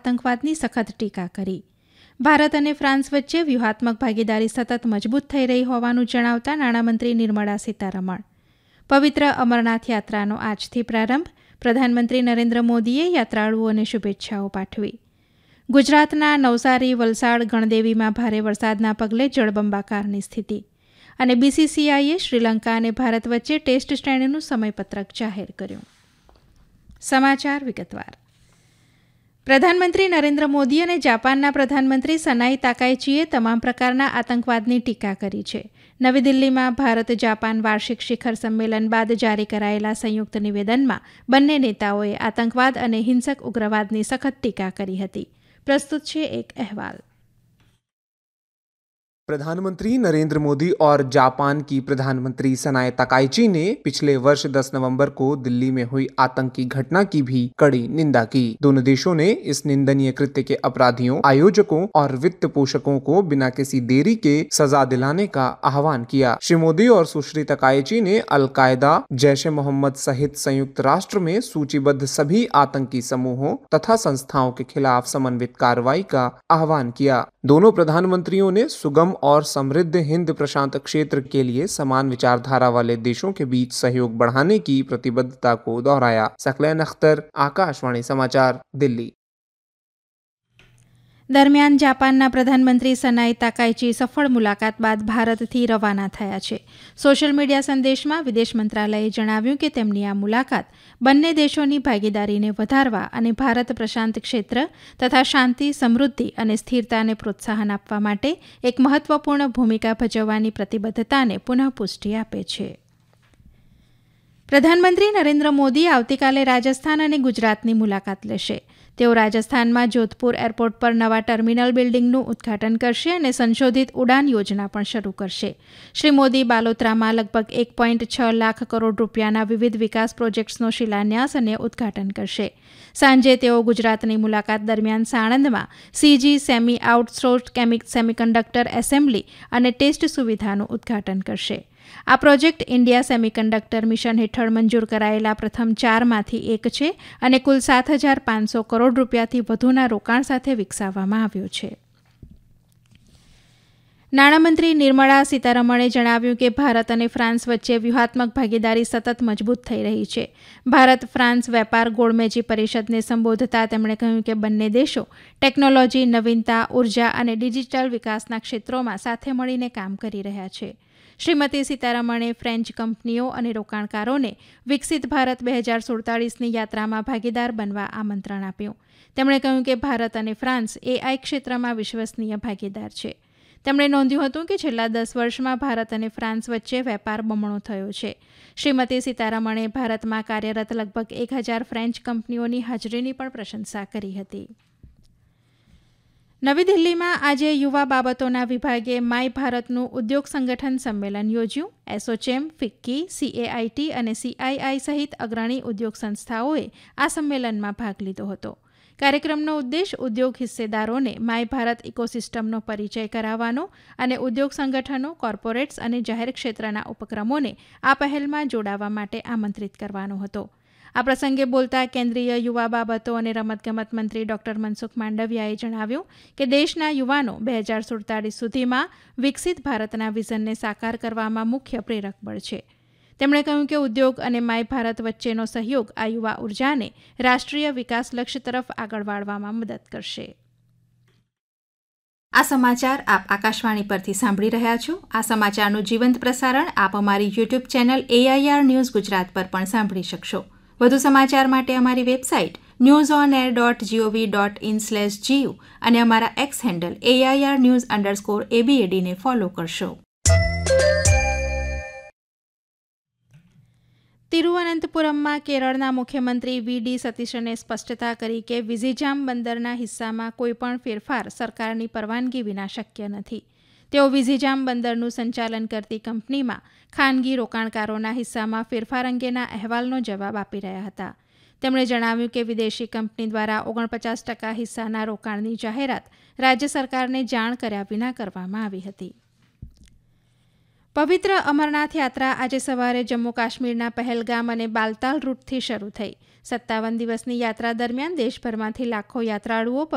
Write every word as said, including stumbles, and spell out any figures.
આતંકવાદની સખત ટીકા કરી. ભારત અને ફ્રાન્સ વચ્ચે વ્યૂહાત્મક ભાગીદારી સતત મજબૂત થઈ રહી હોવાનું જણાવતા નાણામંત્રી નિર્મળા સીતારમણ. પવિત્ર અમરનાથ યાત્રાનો આજથી પ્રારંભ. પ્રધાનમંત્રી નરેન્દ્ર મોદીએ યાત્રાળુઓને શુભેચ્છાઓ પાઠવી. ગુજરાતના નવસારી, વલસાડ, ગણદેવીમાં ભારે વરસાદના પગલે જળબંબાકારની સ્થિતિ. અને બીસીસીઆઈએ શ્રીલંકા અને ભારત વચ્ચે ટેસ્ટ શ્રેણીનું સમયપત્રક જાહેર કર્યું. સમાચાર વિગતવાર. પ્રધાનમંત્રી નરેન્દ્ર મોદી અને જાપાનના પ્રધાનમંત્રી સનાઈ તાકાઈચીએ તમામ પ્રકારના આતંકવાદની ટીકા કરી છે. નવી દિલ્હીમાં ભારત જાપાન વાર્ષિક શિખર સંમેલન બાદ જારી કરાયેલા સંયુક્ત નિવેદનમાં બંને નેતાઓએ આતંકવાદ અને હિંસક ઉગ્રવાદની સખત ટીકા કરી હતી. प्रस्तुत છે एक अहवाल. प्रधानमंत्री नरेंद्र मोदी और जापान की प्रधानमंत्री सनाए ताकाइची ने पिछले वर्ष दस नवंबर को दिल्ली में हुई आतंकी घटना की भी कड़ी निंदा की. दोनों देशों ने इस निंदनीय कृत्य के अपराधियों, आयोजकों और वित्त पोषकों को बिना किसी देरी के सजा दिलाने का आह्वान किया. श्री मोदी और सुश्री ताकाइची ने अलकायदा, जैश ए मोहम्मद सहित संयुक्त राष्ट्र में सूचीबद्ध सभी आतंकी समूहों तथा संस्थाओं के खिलाफ समन्वित कार्रवाई का आह्वान किया. दोनों प्रधानमंत्रियों ने सुगम और समृद्ध हिंद प्रशांत क्षेत्र के लिए समान विचारधारा वाले देशों के बीच सहयोग बढ़ाने की प्रतिबद्धता को दोहराया. सकलैन अख्तर, आकाशवाणी समाचार, दिल्ली. દરમિયાન જાપાનના પ્રધાનમંત્રી સનાઈ તાકાઈચી સફળ મુલાકાત બાદ ભારતથી રવાના થયા છે. સોશિયલ મીડિયા સંદેશમાં વિદેશ મંત્રાલયે જણાવ્યું કે તેમની આ મુલાકાત બંને દેશોની ભાગીદારીને વધારવા અને ભારત પ્રશાંત ક્ષેત્ર તથા શાંતિ, સમૃદ્ધિ અને સ્થિરતાને પ્રોત્સાહન આપવા માટે એક મહત્વપૂર્ણ ભૂમિકા ભજવવાની પ્રતિબદ્ધતાને પુનઃપુષ્ટિ આપે છે. પ્રધાનમંત્રી નરેન્દ્ર મોદી આવતીકાલે રાજસ્થાન અને ગુજરાતની મુલાકાત લેશે. તેઓ રાજસ્થાનમાં જોધપુર એરપોર્ટ પર નવા ટર્મિનલ બિલ્ડિંગનું ઉદ્ઘાટન કરશે અને સંશોધિત ઉડાન યોજના પણ શરૂ કરશે. શ્રી મોદી બાલોતરામાં લગભગ એક પોઈન્ટ છ લાખ કરોડ રૂપિયાના વિવિધ વિકાસ પ્રોજેક્ટ્સનો શિલાન્યાસ અને ઉદ્ઘાટન કરશે. સાંજે તેઓ ગુજરાતની મુલાકાત દરમિયાન સાણંદમાં CG semi outsourced semiconductor assembly અને ટેસ્ટ સુવિધાનું ઉદ્ઘાટન કરશે. આ પ્રોજેક્ટ ઇન્ડિયા સેમિકન્ડક્ટર મિશન હેઠળ મંજૂર કરાયેલા પ્રથમ ચારમાંથી એક છે અને કુલ સાત હજાર પાંચસો કરોડ રૂપિયાથી વધુના રોકાણ સાથે વિકસાવવામાં આવ્યો છે. નાણામંત્રી નિર્મળા સીતારમણે જણાવ્યું કે ભારત અને ફ્રાન્સ વચ્ચે વ્યૂહાત્મક ભાગીદારી સતત મજબૂત થઈ રહી છે. ભારત ફ્રાન્સ વેપાર ગોળમેજી પરિષદને સંબોધતા તેમણે કહ્યું કે બંને દેશો ટેકનોલોજી, નવીનતા, ઉર્જા અને ડિજિટલ વિકાસના ક્ષેત્રોમાં સાથે મળીને કામ કરી રહ્યા છે. શ્રીમતી સીતારમણે ફ્રેન્ચ કંપનીઓ અને રોકાણકારોને વિકસિત ભારત બે હજાર સુડતાલીસની યાત્રામાં ભાગીદાર બનવા આમંત્રણ આપ્યું. તેમણે કહ્યું કે ભારત અને ફ્રાન્સ એઆઈ ક્ષેત્રમાં વિશ્વસનીય ભાગીદાર છે. તેમણે નોંધ્યું હતું કે છેલ્લા દસ વર્ષમાં ભારત અને ફ્રાન્સ વચ્ચે વેપાર બમણો થયો છે. શ્રીમતી સીતારમણે ભારતમાં કાર્યરત લગભગ એક હજાર ફ્રેન્ચ કંપનીઓની હાજરીની પણ પ્રશંસા કરી હતી. નવી દિલ્હીમાં આજે યુવા બાબતોના વિભાગે માય ભારતનું ઉદ્યોગ સંગઠન સંમેલન યોજ્યું. એસોચેમ, ફિક્કી, સીએઆઈટી અને સીઆઈઆઈ સહિત અગ્રણી ઉદ્યોગ સંસ્થાઓએ આ સંમેલનમાં ભાગ લીધો હતો. કાર્યક્રમનો ઉદ્દેશ ઉદ્યોગ હિસ્સેદારોને માય ભારત ઇકોસિસ્ટમનો પરિચય કરાવવાનો અને ઉદ્યોગ સંગઠનો, કોર્પોરેટ્સ અને જાહેર ક્ષેત્રના ઉપક્રમોને આ પહેલમાં જોડાવા માટે આમંત્રિત કરવાનો હતો. આ પ્રસંગે બોલતા કેન્દ્રીય યુવા બાબતો અને રમતગમત મંત્રી ડોક્ટર મનસુખ માંડવિયાએ જણાવ્યું કે દેશના યુવાનો બે હજાર સુડતાલીસ સુધીમાં વિકસિત ભારતના વિઝનને સાકાર કરવામાં મુખ્ય પ્રેરક બળ છે. તેમણે કહ્યું કે ઉદ્યોગ અને માય ભારત વચ્ચેનો સહયોગ આ યુવા ઉર્જાને રાષ્ટ્રીય વિકાસ લક્ષ્ય તરફ આગળ વાળવામાં મદદ કરશે. આ સમાચાર આપ આકાશવાણી પરથી સાંભળી રહ્યા છો. આ સમાચારનું જીવંત પ્રસારણ આપ અમારી YouTube channel AIR news Gujarat પર પણ સાંભળી શકશો. વધુ સમાચાર માટે અમારી website news on air dot GOV dot in slash GU અને અમારા x handle AIR news underscore એબીએડીને follow કરશો. તિરુવનંતપુરમમાં કેરળના મુખ્યમંત્રી વી ડી સતીશને સ્પષ્ટતા કરી કે વિઝિજામ બંદરના હિસ્સામાં કોઈપણ ફેરફાર સરકારની પરવાનગી વિના શક્ય નથી. તેઓ વિઝિજામ બંદરનું સંચાલન કરતી કંપનીમાં ખાનગી રોકાણકારોના હિસ્સામાં ફેરફાર અંગેના અહેવાલનો જવાબ આપી રહ્યા હતા. તેમણે જણાવ્યું કે વિદેશી કંપની દ્વારા ઓગણપચાસ ટકા હિસ્સાના રોકાણની જાહેરાત રાજ્ય સરકારને જાણ કર્યા વિના કરવામાં આવી હતી. પવિત્ર અમરનાથ યાત્રા આજે સવારે જમ્મુ કાશ્મીરના પહેલગામ અને બાલતાલ રૂટથી શરૂ થઈ. સત્તાવન દિવસની યાત્રા દરમિયાન દેશભરમાંથી લાખો યાત્રાળુઓ